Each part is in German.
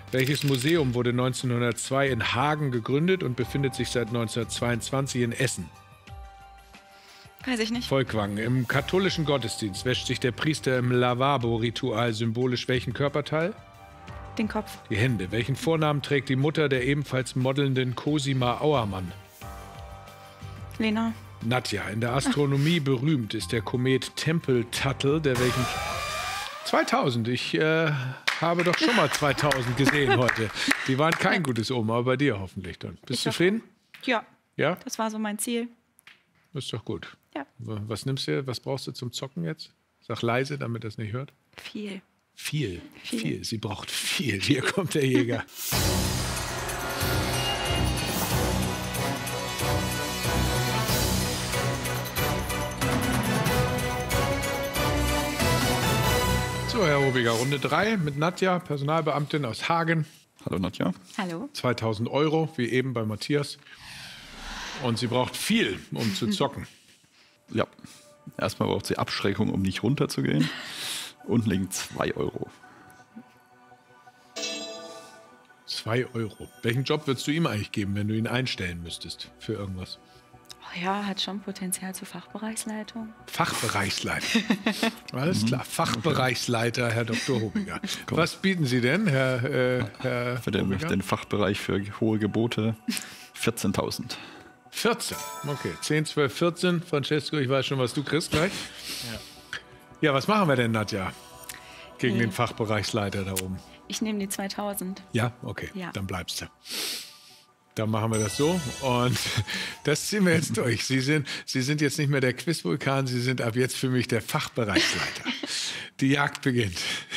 Welches Museum wurde 1902 in Hagen gegründet und befindet sich seit 1922 in Essen? Weiß ich nicht. Volkwang. Im katholischen Gottesdienst wäscht sich der Priester im Lavabo-Ritual symbolisch welchen Körperteil? Den Kopf. Die Hände. Welchen Vornamen trägt die Mutter der ebenfalls modelnden Cosima Auermann? Lena. Nadja. In der Astronomie berühmt ist der Komet Tempel-Tuttle, der welchen... 2000. Ich habe doch schon mal 2000 gesehen heute. Die waren kein gutes Omen, aber bei dir hoffentlich dann. Bist du zufrieden? Ja. Ja? Das war so mein Ziel. Ist doch gut. Ja. Was nimmst du? Was brauchst du zum Zocken jetzt? Sag leise, damit das nicht hört. Viel. Viel. Sie braucht viel. Hier kommt der Jäger. So, Herr Hobiger, Runde 3 mit Nadja, Personalbeamtin aus Hagen. Hallo Nadja. Hallo. 2000 Euro, wie eben bei Matthias. Und sie braucht viel, um zu zocken. Ja, erstmal braucht sie Abschreckung, um nicht runterzugehen. Und liegen 2 Euro. 2 Euro. Welchen Job würdest du ihm eigentlich geben, wenn du ihn einstellen müsstest für irgendwas? Oh ja, hat schon Potenzial zur Fachbereichsleitung. Fachbereichsleiter. Alles klar, Fachbereichsleiter, Herr Dr. Hobiger. Was bieten Sie denn, Herr Für den Fachbereich für hohe Gebote 14.000. 14. Okay, 10, 12, 14. Francesco, ich weiß schon, was du kriegst gleich. Ja, was machen wir denn, Nadja? Gegen den Fachbereichsleiter da oben. Ich nehme die 2000. Ja, okay, Ja. dann bleibst du. Dann machen wir das so und das ziehen wir jetzt durch. Sie sind jetzt nicht mehr der Quizvulkan, Sie sind ab jetzt für mich der Fachbereichsleiter. Die Jagd beginnt.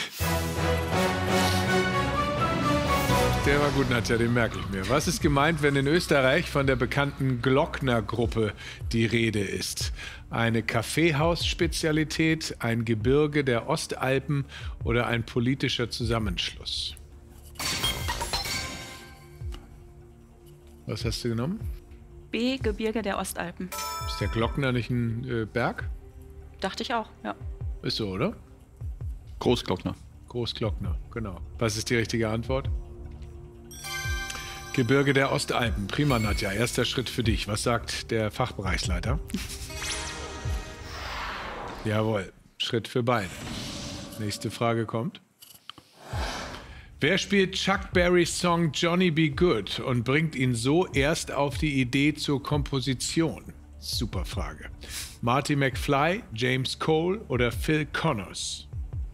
Der war gut, Nadja, den merke ich mir. Was ist gemeint, wenn in Österreich von der bekannten Glockner-Gruppe die Rede ist? Eine Kaffeehausspezialität, ein Gebirge der Ostalpen oder ein politischer Zusammenschluss? Was hast du genommen? B, Gebirge der Ostalpen. Ist der Glockner nicht ein Berg? Dachte ich auch, ja. Ist so, oder? Großglockner. Großglockner, genau. Was ist die richtige Antwort? Gebirge der Ostalpen. Prima, Nadja. Erster Schritt für dich. Was sagt der Fachbereichsleiter? Jawohl. Schritt für beide. Nächste Frage kommt. Wer spielt Chuck Berrys Song Johnny Be Good und bringt ihn so erst auf die Idee zur Komposition? Super Frage. Marty McFly, James Cole oder Phil Connors?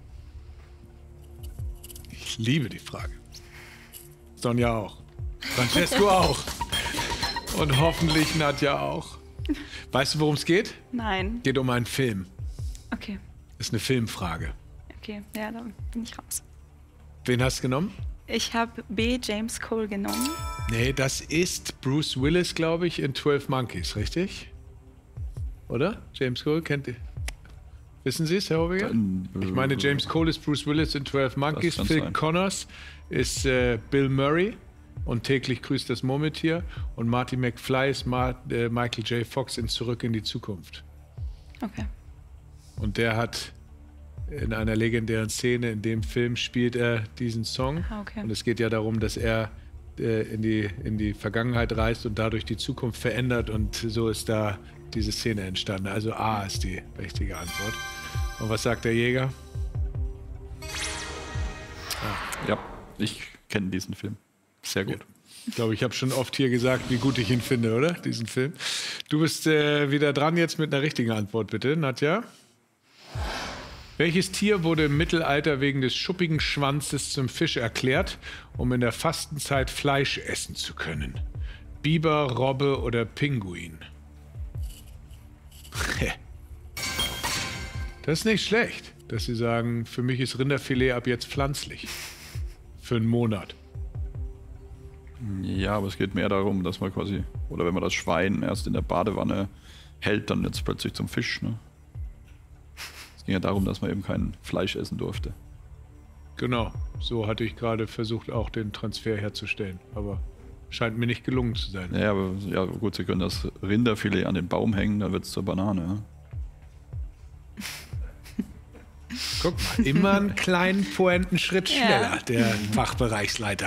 Ich liebe die Frage. Sonja auch. Francesco auch. Und hoffentlich Nadja auch. Weißt du, worum es geht? Nein. Geht um einen Film. Okay. Ist eine Filmfrage. Okay, ja, dann bin ich raus. Wen hast du genommen? Ich habe B, James Cole genommen. Nee, das ist Bruce Willis, glaube ich, in 12 Monkeys, richtig? Oder? James Cole, kennt ihr? Wissen Sie es, Herr Hobiger? Ich meine, James Cole ist Bruce Willis in 12 Monkeys. Phil Connors ist Bill Murray und täglich grüßt das Murmeltier. Und Marty McFly ist Michael J. Fox in Zurück in die Zukunft. Okay. Und der hat in einer legendären Szene in dem Film spielt er diesen Song. Okay. Und es geht ja darum, dass er in die Vergangenheit reist und dadurch die Zukunft verändert. Und so ist da diese Szene entstanden. Also A ist die richtige Antwort. Und was sagt der Jäger? Ja, ich kenne diesen Film. Sehr gut. Ich glaube, ich habe schon oft hier gesagt, wie gut ich ihn finde, oder? Diesen Film. Du bist wieder dran jetzt mit einer richtigen Antwort, bitte, Nadja. Welches Tier wurde im Mittelalter wegen des schuppigen Schwanzes zum Fisch erklärt, um in der Fastenzeit Fleisch essen zu können? Biber, Robbe oder Pinguin? Das ist nicht schlecht, dass Sie sagen, für mich ist Rinderfilet ab jetzt pflanzlich. Für einen Monat. Ja, aber es geht mehr darum, dass man quasi, oder wenn man das Schwein erst in der Badewanne hält, dann jetzt plötzlich zum Fisch, ne? Es ging ja darum, dass man eben kein Fleisch essen durfte. Genau, so hatte ich gerade versucht, auch den Transfer herzustellen, aber scheint mir nicht gelungen zu sein. Ja, aber ja, gut, Sie können das Rinderfilet an den Baum hängen, dann wird es zur Banane. Ja? Guck mal, immer einen kleinen Pointenschritt schneller, der Fachbereichsleiter.